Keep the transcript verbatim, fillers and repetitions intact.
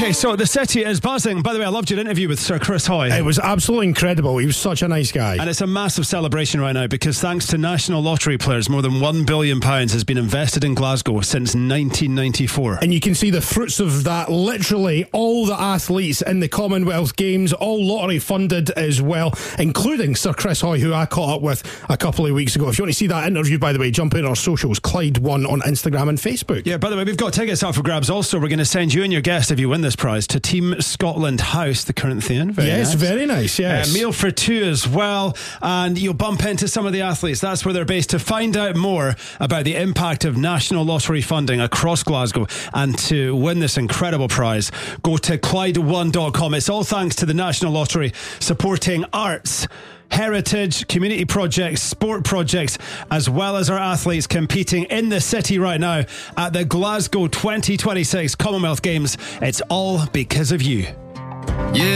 Okay, so the city is buzzing. By the way, I loved your interview with Sir Chris Hoy. It was absolutely incredible. He was such a nice guy. And it's a massive celebration right now because thanks to National Lottery players, more than one billion pounds has been invested in Glasgow since nineteen ninety-four. And you can see the fruits of that. Literally all the athletes in the Commonwealth Games, all lottery funded as well, including Sir Chris Hoy, who I caught up with a couple of weeks ago. If you want to see that interview, by the way, jump in our socials, Clyde one on Instagram and Facebook. Yeah, by the way, we've got tickets up for grabs. Also, we're going to send you and your guest, if you win this prize, to Team Scotland House, the Corinthian. Very yes, nice. very nice, yes. Uh, meal for two as well. And you'll bump into some of the athletes. That's where they're based. To find out more about the impact of National Lottery funding across Glasgow and to win this incredible prize, go to Clyde one dot com. It's all thanks to the National Lottery supporting arts, heritage, community projects, sport projects, as well as our athletes competing in the city right now at the Glasgow twenty twenty-six Commonwealth Games. It's all because of you. Yeah.